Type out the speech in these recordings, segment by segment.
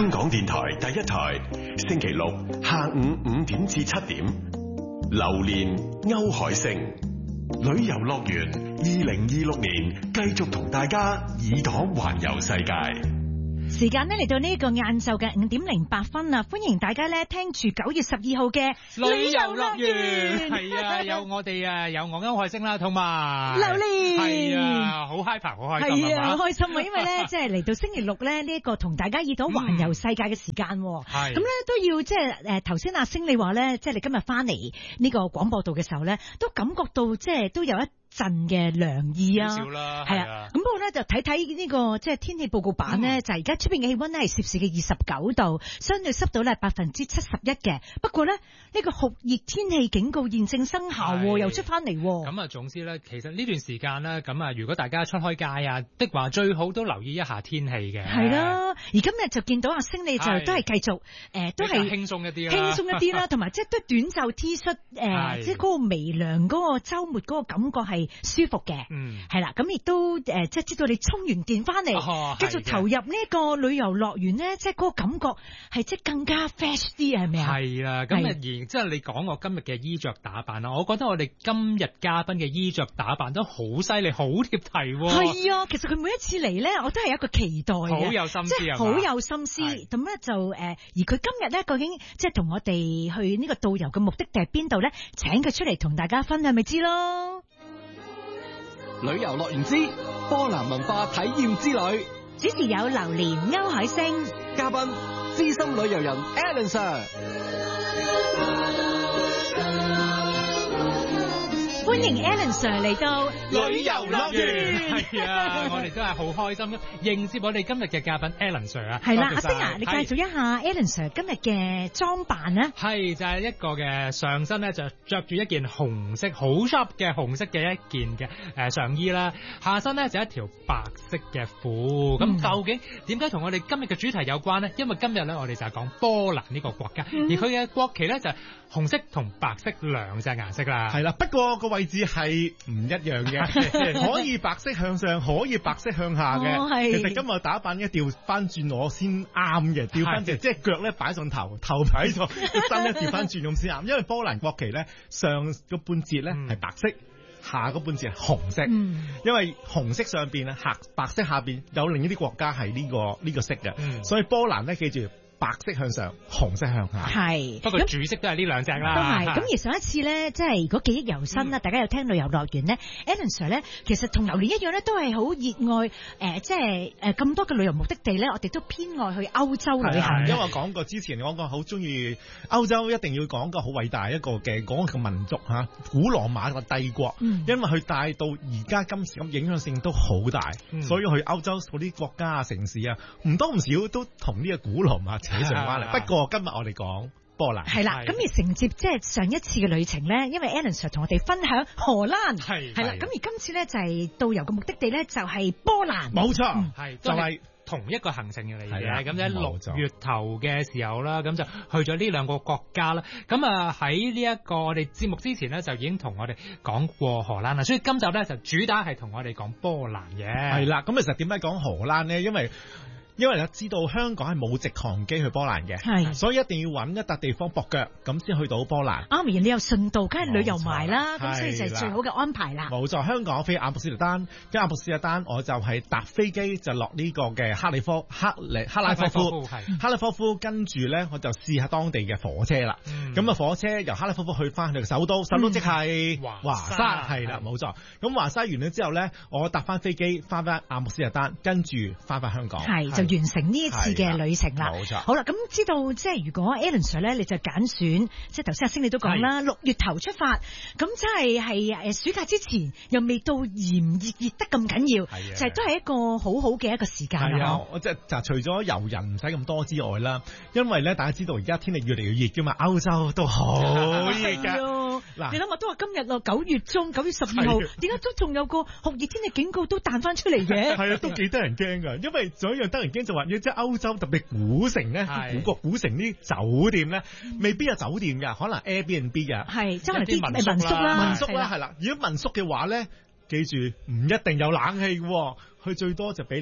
香港電台第一台，星期六下午5點至7點，榴蓮歐海星旅遊樂園2026年繼續同大家耳朵環遊世界。 時間呢嚟到呢個晏晝嘅5點08分啦，歡迎大家咧聽住9月12號嘅旅遊樂園。係啊，有我哋啊，有我歐海星啦，同埋榴蓮。係啊，好 hyper， 好開心係啊，開心啊，因為咧即係嚟到星期六咧呢一個同大家耳朵環遊世界嘅時間。係咁咧都要即係頭先阿星你話咧，即係你今日翻嚟呢個廣播道嘅時候咧，都感覺到即係都有一陣嘅涼意啊， 少啦， 係啊。咁不過咧就睇睇呢個即係天氣報告版咧，就而家出邊嘅氣溫咧係攝氏嘅29度，相對濕度咧71%嘅。不過咧呢個酷熱天氣警告現正生效，又出翻嚟。 咁啊，總之咧，其實呢段時間咧，咁啊，如果大家出開街啊的話，最好都留意一下天氣嘅。 係啦，而今日就見到阿星你就都係繼續都係輕鬆一啲啦，輕鬆一啲啦，同埋即係都短袖 T 恤即係嗰個微涼嗰個週末嗰個感覺係舒服嘅，係啦，咁亦都即係知道你充完電翻嚟，繼續投入呢個旅遊樂園咧，即係嗰個感覺係即係更加 fresh 啲，係咪啊？係啦， 咁而即係你講我今日嘅衣着打扮啦，我覺得我哋今日嘉賓嘅衣着打扮都好犀利，好貼題。 係啊，其實佢每一次嚟咧，我都係有一個期待嘅， 好有心思， 即係好有心思。咁咧就而佢今日咧究竟即係同我哋去呢個導遊嘅目的地係邊度咧？請佢出嚟同大家分享咪知咯。 旅遊樂園之波蘭文化體驗之旅， 主持有榴蓮歐海星， 嘉賓資深旅遊人 Alan Sir。 歡迎 Alan Sir 嚟到旅遊樂園。係啊，我哋都係好開心迎接我哋今日嘅嘉賓 Alan Sir 啊。 係啦，阿星啊，你介紹一下 Alan Sir 今日嘅裝扮咧？ 係就係一個嘅上身咧，就着住一件紅色好 sharp 嘅紅色嘅一件嘅上衣啦，下身咧就一條白色嘅褲。咁究竟點解同我哋今日嘅主題有關咧？因為今日咧我哋就係講波蘭呢個國家，而佢嘅國旗咧就係紅色同白色兩隻顏色啦。 係啦，不過個位置係唔一樣嘅，可以白色向上，可以白色向下嘅。其實今日打扮咧調翻轉我先啱嘅，調翻轉即係腳咧擺上頭擺喺度，身咧調翻轉咁先啱。因為波蘭國旗咧上個半截咧係白色，下個半截係紅色。因為紅色上邊白色下邊有另一啲國家係呢個色嘅，所以波蘭咧記住。白色向上，紅色向下。 係， 不過主色都係呢兩隻啦。 都係。咁而上一次咧，即係如果記憶猶新啦，大家有聽旅遊樂園咧 ，Alan Sir 咧，其實同榴蓮一樣咧，都係好熱愛即係咁多嘅旅遊目的地咧，我哋都偏愛去歐洲旅行。 因為我講過之前講過好中意歐洲，一定要講個好偉大一個嘅講個民族嚇，古羅馬個帝國，因為佢帶到而家今時咁影響性都好大，所以去歐洲嗰啲國家啊、城市啊，唔多唔少都同呢個古羅馬起上關係。不過今日我哋講波蘭係啦，咁而承接即係上一次嘅旅程咧，因為 Alan Sir 同我哋分享荷蘭係啦，咁而今次咧就係導遊嘅目的地咧就係波蘭， 冇錯，係就係同一個行程嚟嘅。咁喺6月頭嘅時候啦，咁就去咗呢兩個國家啦。咁啊喺呢一個我哋節目之前咧就已經同我哋講過荷蘭啦，所以今集咧就主打係同我哋講波蘭嘅。 係啦，咁其實點解講荷蘭咧？因為你知道香港係冇直航機去波蘭嘅，所以一定要揾一笪地方駁腳，咁先去到波蘭。 啱，你又順道，梗係旅遊埋啦，咁所以就係最好嘅安排啦。 冇錯，香港飛阿姆斯特丹，跟阿姆斯特丹我就係搭飛機就落呢個嘅克拉科夫，跟住咧我就試下當地嘅火車啦。咁啊火車由克拉科夫去翻佢嘅首都即係華沙，係啦，冇錯。咁華沙完咗之後咧，我搭翻飛機翻阿姆斯特丹，跟住翻香港。就完成呢一次嘅旅程啦。冇錯。好啦，咁知道即係如果 Alan Sir 咧，你就揀選即係頭先阿星你都講啦，6月頭出發，咁即係暑假之前又未到炎熱得咁緊要，就係都係一個好好嘅一個時間啦。係啊，我即係除咗遊人唔使咁多之外啦，因為咧大家知道而家天氣越嚟越熱㗎嘛，歐洲都好熱㗎。嗱，你諗下都話今日咯9月中9月12號，點解都仲有個酷熱天氣警告都彈翻出嚟嘅？係啊，都幾得人驚㗎，因為仲有一樣得人驚就話，即係歐洲特別古城咧，古城啲酒店咧，未必有酒店㗎，可能 Airbnb 㗎，係即係啲民宿啦，係啦。如果民宿嘅話咧，記住唔一定有冷氣嘅，佢最多就俾你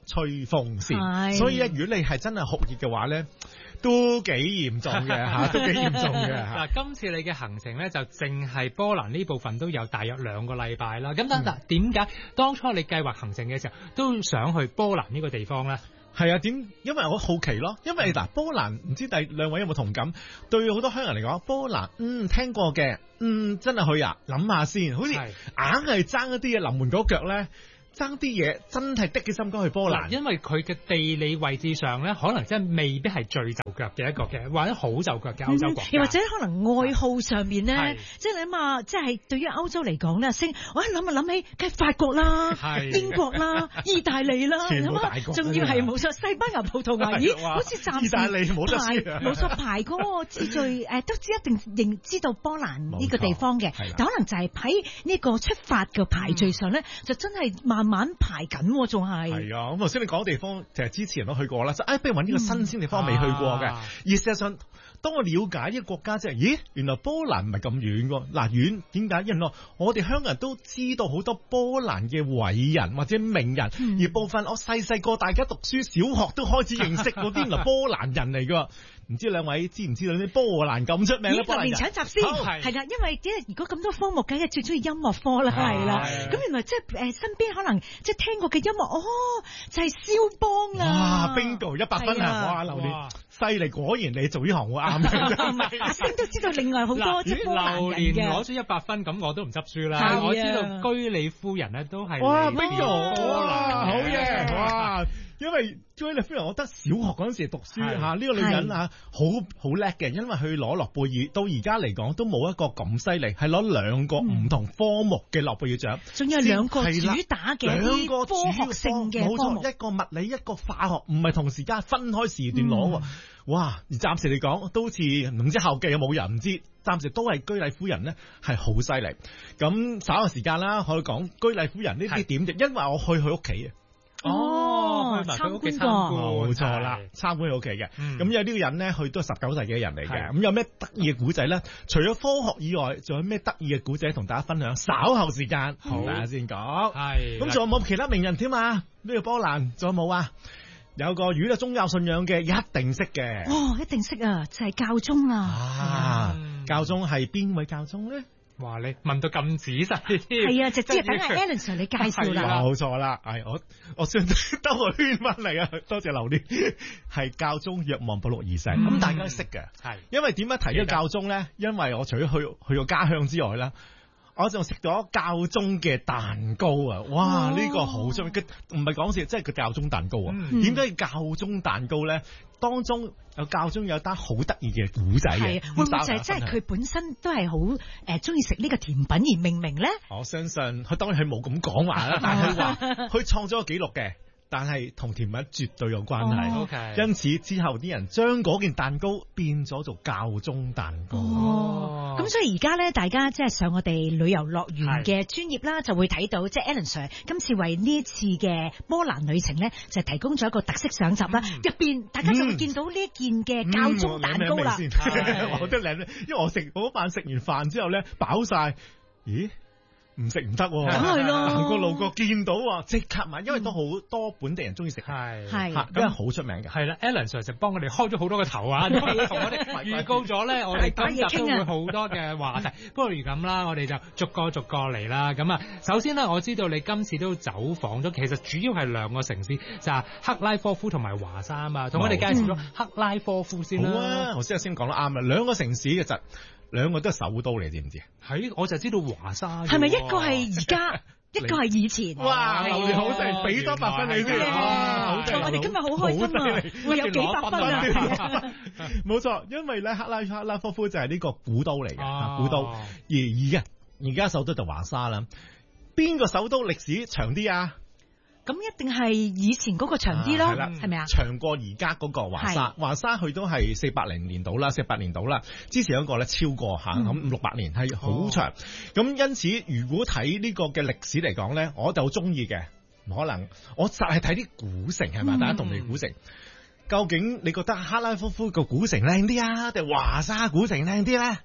吹風扇。所以咧，如果你係真係酷熱嘅話咧，都幾嚴重嘅嚇，都幾嚴重嘅。 嗱，今次你嘅行程咧就淨係波蘭呢部分都有大約2個禮拜啦。咁嗱，點解當初你計劃行程嘅時候都想去波蘭呢個地方咧？ 係啊，因為我好奇咯，因為嗱，波蘭唔知兩位有冇同感？對好多香港人嚟講，波蘭聽過嘅，真係去啊，諗下先，好似硬係爭一啲嘢臨門嗰腳咧。爭啲嘢真係的起心肝去波蘭， 因為佢嘅地理位置上咧，可能真係未必係最就腳嘅一個嘅，或者好就腳嘅歐洲國家， 又或者可能愛好上面咧，即係你諗下，即係對於歐洲嚟講咧，我一諗起，梗係法國啦、英國啦、意大利啦，仲要係冇錯，西班牙、葡萄牙，咦，好似暫時意大利冇得冇錯排嗰個次序都一定知道波蘭呢個地方嘅，但可能就係喺呢個出發嘅排序上咧，就真係慢排緊仲係。 係啊，咁頭先你講地方，其實之前都去過啦，不如揾呢個新鮮地方未去過嘅。而事實上，當我了解呢個國家之後，咦，原來波蘭唔係咁遠㗎。嗱，遠點解？因為我哋香港人都知道好多波蘭嘅偉人或者名人，而部分我細個大家讀書小學都開始認識嗰啲原來波蘭人嚟㗎。唔知兩位知唔知道啲波蘭咁出名咧？ 特別搶集先，係啦，因為如果咁多科目，梗係最中意音樂科啦，係啦。咁原來即係身邊可能即係聽過嘅音樂，就係蕭邦啊！ 哇 ，bingo 100分啊！哇，榴蓮犀利，果然你做呢行會啱。 阿星都知道另外好多即係波蘭人嘅。 榴蓮攞咗100分，咁我都唔執輸啦。我知道居里夫人咧都係哇 bingo 波蘭，好嘢哇！因為居里夫人，我覺得小學嗰陣時讀書呢個女人好叻嘅，因為佢攞諾貝爾到而家嚟講都冇一個咁犀利，係攞2個唔同科目嘅諾貝爾獎， 仲有2個主打嘅2個科學性嘅科目， 冇錯，一個物理一個化學，唔係同時間分開時段攞。哇！而暫時嚟講都好似唔知後繼有冇人唔知，暫時都係居里夫人呢係好犀利。咁稍後時間啦，可以講居里夫人呢啲點嘅，因為我去佢屋企參觀過， 冇錯啦，參觀佢屋企嘅。咁有呢個人咧，佢都係19世紀嘅人嚟嘅。咁有咩得意嘅古仔咧？除咗科學以外，仲有咩得意嘅古仔同大家分享？稍後時間同大家先講。係咁，仲有冇其他名人添啊？呢個波蘭仲有冇啊？有個如果有宗教信仰嘅，一定識嘅。 一定識啊！就係教宗啊！ 教宗係邊位教宗咧？ 哇！你問到咁仔細， 係啊，直接等阿 Alan Sir 你介紹啦。 冇錯啦，我算兜個圈翻嚟啊！多謝榴蓮，係教宗若望保祿2世，咁大家都識嘅。係因為點解提呢個教宗咧？因為我除咗去個家鄉之外啦，我仲食咗教宗嘅蛋糕啊！哇！呢個好出名，唔係講笑，即係個教宗蛋糕啊！點解教宗蛋糕咧？當中有教宗有單好得意嘅古仔嘅， 會唔會就係即係佢本身都係好中意食呢個甜品而命名咧？ 我相信佢當然佢冇咁講話啦，但係佢話佢創咗個紀錄嘅。但係同甜品絕對有關係，因此之後啲人將嗰件蛋糕變咗做教宗蛋糕。 咁所以而家咧，大家即係上我哋旅遊樂園嘅專頁啦，就會睇到即係 Alan Sir 今次為呢一次嘅波蘭旅程咧，就提供咗一個特色相集啦。入邊大家就會見到呢一件嘅教宗蛋糕啦。 我覺得靚咧，因為我食嗰晚食完飯之後咧飽晒，咦？唔食唔得，梗係咯， 行過路過見到即刻買，因為都好多本地人中意食， 係因為好出名嘅。 係啦 ，Alan Sir 就幫我哋開咗好多個頭啊，同我哋預告咗咧，我哋今集都會好多嘅話題。不過如咁啦，我哋就逐個嚟啦。咁啊，首先咧，我知道你今次都走訪咗，其實主要係2個城市，就係克拉科夫同埋華沙啊嘛。同我哋介紹咗克拉科夫先啦。好啊， 頭先講得啱啦，2個城市嘅就2個都係首都嚟，知唔知？ 係，我就知道華沙。 係咪一個係而家，一個係以前？ 哇！榴蓮好正，俾多100分你先。 我哋今日好開心啊！會有幾百分啊！ 冇錯，因為咧克拉科夫就係呢個古都嚟嘅，古都。而家首都就華沙啦。邊個首都歷史長啲啊？ 咁一定係以前嗰個長啲咯，係咪啊？ 長過而家嗰個華沙，華沙佢都係480年到啦，400年到啦。之前嗰個咧超過下咁500-600年，係好長。咁因此，如果睇呢個嘅歷史嚟講咧，我就好中意嘅。可能我實係睇啲古城係咪？大家同你古城，究竟你覺得克拉科夫個古城靚啲啊，定華沙古城靚啲咧？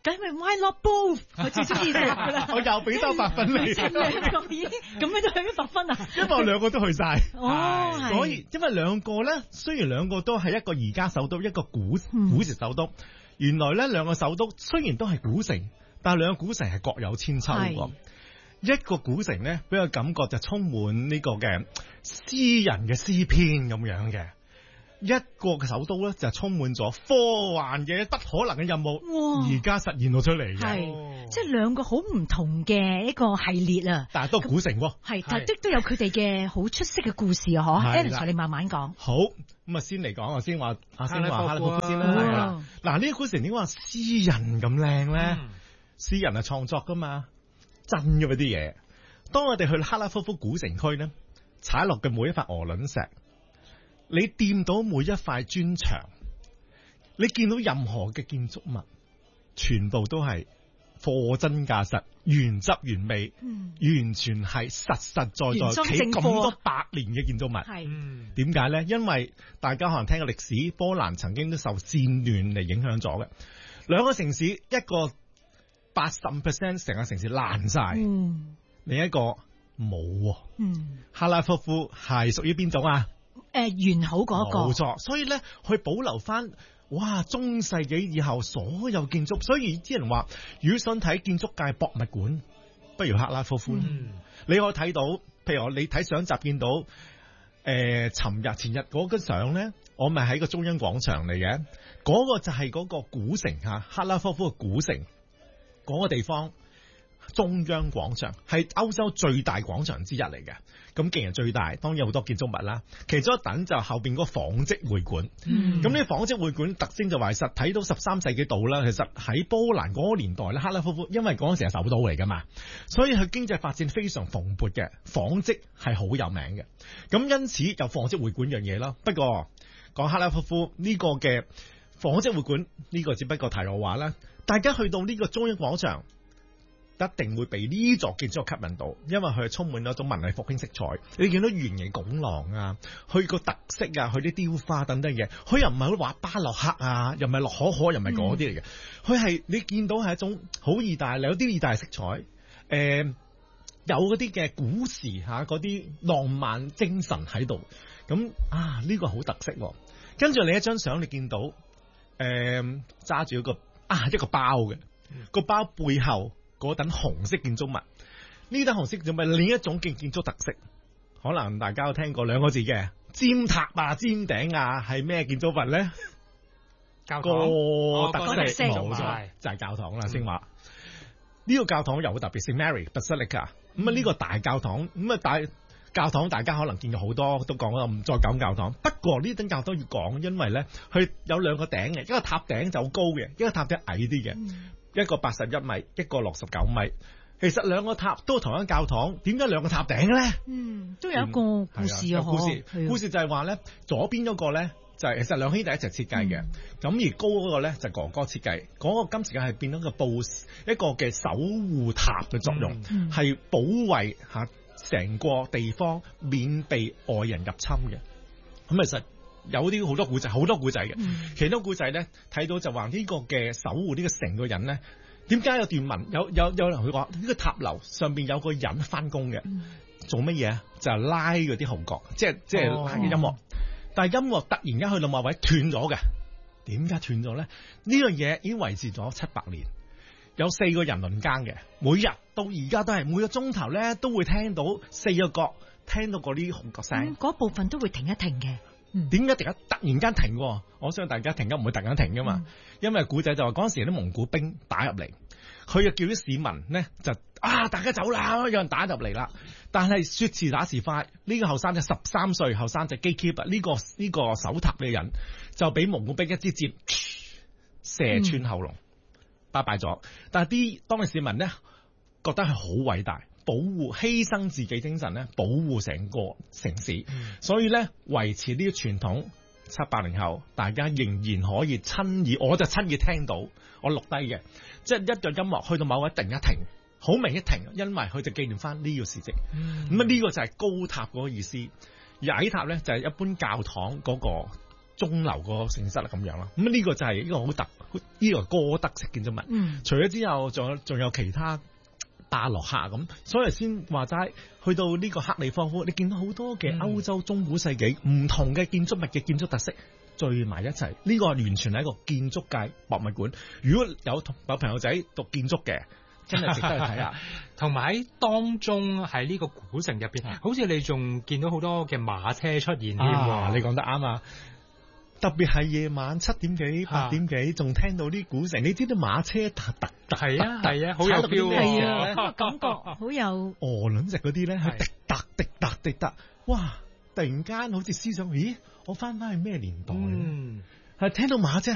梗係 why not both？ 我最中意食噶啦， 我又俾多8分你， 兩個已經咁樣都係100分啊！ 因為我兩個都去晒， 所以因為兩個咧，雖然兩個都係一個而家首都，一個古時首都，原來咧兩個首都雖然都係古城，但係兩個古城係各有千秋喎。一個古城咧，俾我感覺就充滿呢個嘅詩人嘅詩篇咁樣嘅。一個嘅首都咧就充滿咗科幻嘅不可能嘅任務，而家實現到出嚟嘅， 係即係兩個好唔同嘅一個系列啊！ 但係都古城喎， 係但係都有佢哋嘅好出色嘅故事啊！嗬 Alex 你慢慢講。 好，咁啊先嚟講，我先話哈利波夫先啦，係啦。嗱呢個古城點解話詩人咁靚咧？詩人係創作噶嘛，真嘅嗰啲嘢。當我哋去哈拉科夫古城區咧，踩落嘅每一塊鵝卵石。你掂到每一塊磚牆，你見到任何嘅建築物，全部都係貨真價實、原汁原味，完全係實實在在企咁多百年嘅建築物。係點解咧？因為大家可能聽過歷史，波蘭曾經都受戰亂嚟影響咗嘅。兩個城市，一個80%成個城市爛晒，另一個冇。哈拉科夫係屬於邊種啊？ 完好嗰個， 冇錯，所以咧去保留翻，哇！中世紀以後所有建築，所以啲人話，如果想睇建築界博物館，不如哈拉科夫。你可以睇到，譬如你睇上集見到，前日嗰張相咧，我咪喺個中央廣場嚟嘅，嗰個就係嗰個古城吓，哈拉科夫嘅古城，嗰個地方。中央廣場係歐洲最大廣場之一嚟嘅，咁既然最大，當然有好多建築物啦。其中一等就後邊嗰個紡織會館，咁呢紡織會館特徵就話實睇到13世紀度啦。其實喺波蘭嗰個年代咧，哈拉科夫因為嗰陣時係首都嚟噶嘛，所以佢經濟發展非常蓬勃嘅，紡織係好有名嘅。咁因此有紡織會館樣嘢啦。不過講哈拉科夫呢個嘅紡織會館呢個只不過題外話啦。大家去到呢個中央廣場，一定會被呢座建築吸引到，因為佢係充滿咗一種文藝復興色彩。你見到圓形拱廊啊，佢個特色啊，佢啲雕花等等嘢，佢又唔係好畫巴洛克啊，又唔係洛可可，又唔係嗰啲嚟嘅。佢係你見到係一種好意大利，有啲意大利色彩，有嗰啲嘅古時吓嗰啲浪漫精神喺度。咁啊，呢個好特色。跟住你一張相，你見到揸住一個包嘅，個包背後。嗰等紅色建築物，呢等紅色建築物另一種嘅建築特色，可能大家有聽過兩個字嘅尖塔啊、尖頂啊，係咩建築物咧？ 教堂個特色冇錯，就係教堂啦。先話呢個教堂又好特別，聖 Mary Basilica。咁啊呢個大教堂，咁啊大教堂大家可能見過好多，都講啦，唔再講教堂。不過呢等教堂要講，因為咧佢有兩個頂嘅，一個塔頂就好高嘅，一個塔頂矮啲嘅。一個81米，一個69米。其實兩個塔都係同一間教堂，點解兩個塔頂咧？ 都有一個故事啊！ 故事就係話咧，左邊嗰個咧就係其實兩兄弟一齊設計嘅，咁而高嗰個咧就哥哥設計。嗰個今時間係變咗一個嘅守護塔嘅作用，係保衛吓成個地方免被外人入侵嘅。咁其實。有啲好多古仔嘅，其中古仔咧睇到就話呢個嘅守護呢個城嘅人咧，點解有段文有人佢話呢個塔樓上邊有個人翻工嘅，做乜嘢啊？就係拉嗰啲號角，即係拉嘅音樂。但係音樂突然間去到某位斷咗嘅，點解斷咗咧？呢樣嘢已經維持咗700年，有4個人輪更嘅，每日到而家都係每個鐘頭咧都會聽到4個角，聽到嗰啲號角聲， 嗰部分都會停一停嘅。 點解突然間停？我相信大家停唔會突然間停噶嘛，因為古仔就話嗰陣時啲蒙古兵打入嚟，佢就叫啲市民咧就大家走啦，有人打入嚟啦。但係說時打時快，呢個後生仔13歲後生仔 gatekeeper 呢個守塔嘅人就俾蒙古兵一支箭射穿喉嚨，拜拜咗。但係啲當地市民咧覺得係好偉大。保護犧牲自己精神咧，保護成個城市，所以咧維持呢個傳統。700年後，大家仍然可以我就親耳聽到，我錄低嘅，即係一個音樂去到某位突然一停，好明一停，因為佢就紀念翻呢個事蹟。咁呢個就係高塔嗰個意思，而矮塔咧就係一般教堂嗰個鐘樓個成室啦咁樣啦。咁呢個就係呢個好呢個哥德式建築物。除咗之後，仲有其他巴洛克咁，所以先話齋去到呢個克里科夫，你見到好多嘅歐洲中古世紀唔同嘅建築物嘅建築特色聚埋一齊，呢個完全係一個建築界博物館。如果有朋友仔讀建築嘅，真係值得去睇下。 同埋喺當中喺呢個古城入邊，好似你仲見到好多嘅馬車出現添。 你講得啱啊！特別係夜晚7點幾、8點幾，仲聽到啲古城，你知道馬車突係啊，好有 feel 係啊，感覺好有鵝卵石嗰啲咧，係滴答滴答滴答，哇！突然間好似思想，咦？我翻去咩年代？係聽到馬車。